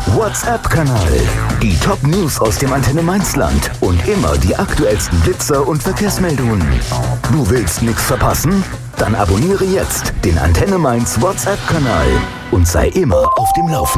WhatsApp-Kanal. Die Top-News aus dem Antenne Mainz-Land und immer die aktuellsten Blitzer und Verkehrsmeldungen. Du willst nichts verpassen? Dann abonniere jetzt den Antenne Mainz WhatsApp-Kanal und sei immer auf dem Laufenden.